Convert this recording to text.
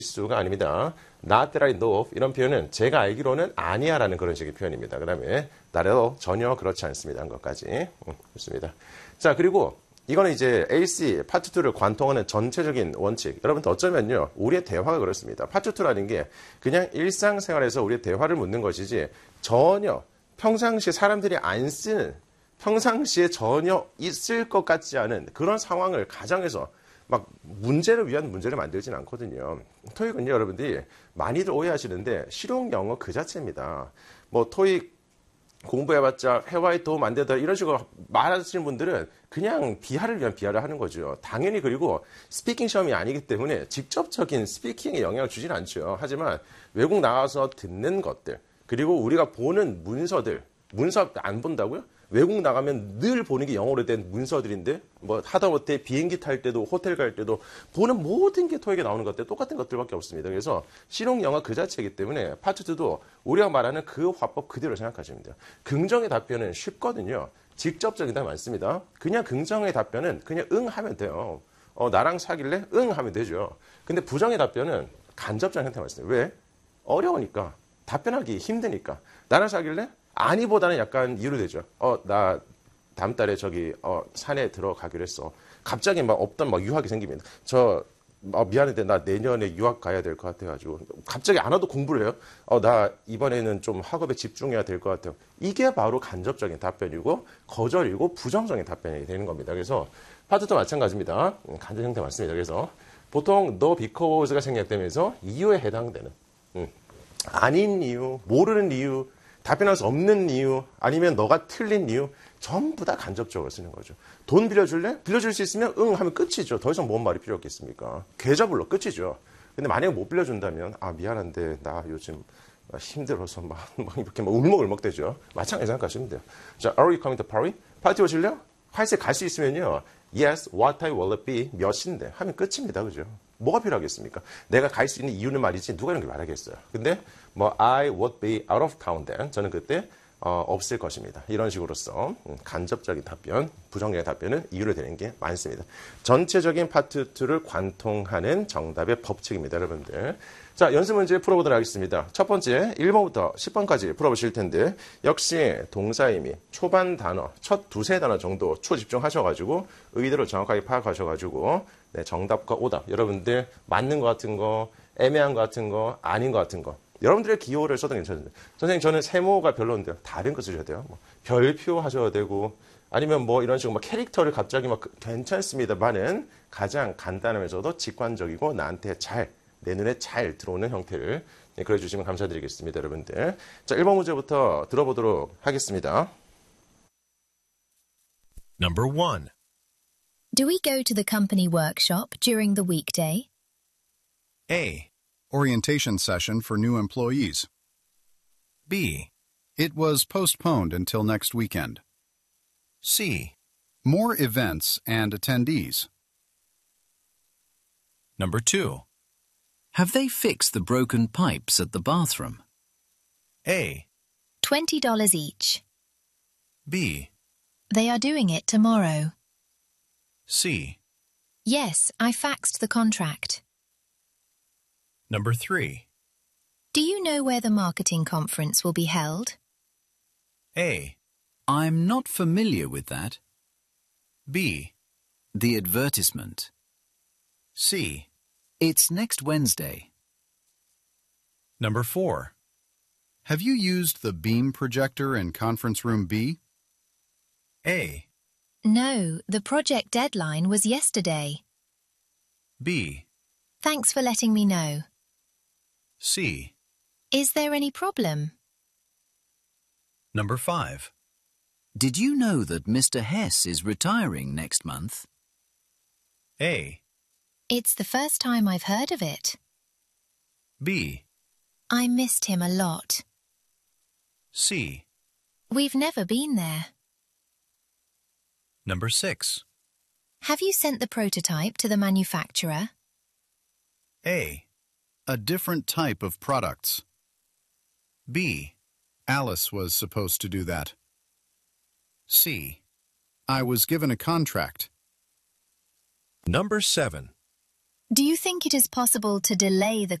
수가 아닙니다. Not that I know of 이런 표현은 제가 알기로는 아니야라는 그런 식의 표현입니다. 그 다음에 not at all 전혀 그렇지 않습니다. 한 것까지. 좋습니다. 자, 그리고 이거는 이제 AC 파트 2를 관통하는 전체적인 원칙. 여러분들 어쩌면요, 우리의 대화가 그렇습니다. 파트 2라는 게 그냥 일상생활에서 우리의 대화를 묻는 것이지 전혀 평상시에 사람들이 안 쓰는, 평상시에 전혀 있을 것 같지 않은 그런 상황을 가정에서 막 문제를 위한 문제를 만들진 않거든요. 토익은요, 여러분들이 많이들 오해하시는데 실용 영어 그 자체입니다. 뭐 토익 공부해봤자 회화에 도움 안 되더라 이런 식으로 말하시는 분들은 그냥 비하를 위한 비하를 하는 거죠. 당연히. 그리고 스피킹 시험이 아니기 때문에 직접적인 스피킹에 영향을 주진 않죠. 하지만 외국 나가서 듣는 것들, 그리고 우리가 보는 문서들, 문서 안 본다고요? 외국 나가면 늘 보는 게 영어로 된 문서들인데 뭐 하다못해 비행기 탈 때도 호텔 갈 때도 보는 모든 게 토익에 나오는 것들 똑같은 것들밖에 없습니다. 그래서 실용 영어 그 자체이기 때문에 파트 2도 우리가 말하는 그 화법 그대로 생각하시면 돼요. 긍정의 답변은 쉽거든요. 직접적인 답이 많습니다. 그냥 긍정의 답변은 그냥 응 하면 돼요. 나랑 사귈래? 응 하면 되죠. 근데 부정의 답변은 간접적인 형태가 많습니다. 왜? 어려우니까. 답변하기 힘드니까. 나랑 사귈래? 아니보다는 약간 이유로 되죠. 나 다음 달에 저기 산에 들어가기로 했어. 갑자기 막 없던 막 유학이 생깁니다. 미안한데 나 내년에 유학 가야 될 것 같아가지고 갑자기 안 와도 공부를 해요. 나 이번에는 좀 학업에 집중해야 될 것 같아요. 이게 바로 간접적인 답변이고 거절이고 부정적인 답변이 되는 겁니다. 그래서 파트도 마찬가지입니다. 간접 형태 많습니다. 그래서 보통 no because가 생략되면서 이유에 해당되는 아닌 이유, 모르는 이유, 답변할 수 없는 이유, 아니면 너가 틀린 이유, 전부 다 간접적으로 쓰는 거죠. 돈 빌려줄래? 빌려줄 수 있으면 응 하면 끝이죠. 더 이상 뭔 말이 필요 없겠습니까? 계좌 불러 끝이죠. 근데 만약에 못 빌려준다면 미안한데 나 요즘 힘들어서 막 이렇게 막 울먹울먹 되죠. 마찬가지 생각하시면 돼요. 자, are you coming to Paris? 파티 오실래요? 화이트에 갈 수 있으면요. Yes, what time will it be? 몇인데? 하면 끝입니다. 그죠? 뭐가 필요하겠습니까? 내가 갈 수 있는 이유는 말이지 누가 이런 게 말하겠어요. 근데 뭐 I would be out of town then. 저는 그때 없을 것입니다. 이런 식으로서 간접적인 답변, 부정적인 답변은 이유를 대는 게 많습니다. 전체적인 파트 2를 관통하는 정답의 법칙입니다. 여러분들. 자, 연습 문제 풀어보도록 하겠습니다. 첫 번째 1번부터 10번까지 풀어보실 텐데 역시 동사의미, 초반 단어, 첫 두세 단어 정도 초집중하셔가지고 의도를 정확하게 파악하셔가지고 정답과 오답, 여러분들 맞는 것 같은 거, 애매한 것 같은 거, 아닌 것 같은 거 여러분들의 기호를 써도 괜찮은데 선생님 저는 세모가 별로인데요. 다른 거 쓰셔야 돼요. 뭐 별표 하셔야 되고 아니면 뭐 이런 식으로 막 캐릭터를 갑자기 막 괜찮습니다만은 가장 간단하면서도 직관적이고 나한테 내 눈에 잘 들어오는 형태를 그려주시면 감사드리겠습니다. 여러분들. 자, 1번 문제부터 들어보도록 하겠습니다. Number 1. Do we go to the company workshop during the weekday? A. Orientation session for new employees. B. It was postponed until next weekend. C. More events and attendees. Number 2. Have they fixed the broken pipes at the bathroom? A. $20 each. B. They are doing it tomorrow. C. Yes, I faxed the contract. Number 3. Do you know where the marketing conference will be held? A. I'm not familiar with that. B. The advertisement. C. It's next Wednesday. Number 4. Have you used the beam projector in conference room B? A. No, the project deadline was yesterday. B. Thanks for letting me know. C. Is there any problem? Number 5. Did you know that Mr. Hess is retiring next month? A. It's the first time I've heard of it. B. I missed him a lot. C. We've never been there. Number 6. Have you sent the prototype to the manufacturer? A. A different type of products. B. Alice was supposed to do that. C. I was given a contract. Number 7. Do you think it is possible to delay the